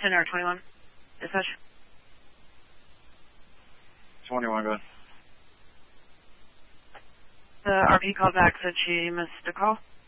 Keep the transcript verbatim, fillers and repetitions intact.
ten or twenty-one. Dispatch. twenty-one, go ahead. The R P called back, said she missed a call.